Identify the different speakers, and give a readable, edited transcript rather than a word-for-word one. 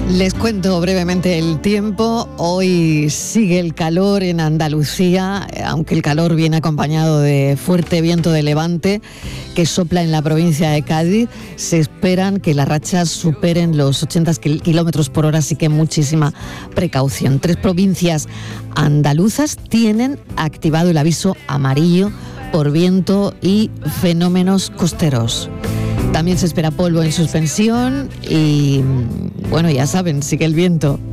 Speaker 1: Les cuento brevemente el tiempo. Hoy sigue el calor en Andalucía, aunque el calor viene acompañado de fuerte viento de levante que sopla en la provincia de Cádiz. Se esperan que las rachas superen los 80 kilómetros por hora, así que muchísima precaución. 3 provincias andaluzas tienen activado el aviso amarillo por viento y fenómenos costeros. También se espera polvo en suspensión y, bueno, ya saben, sigue el viento.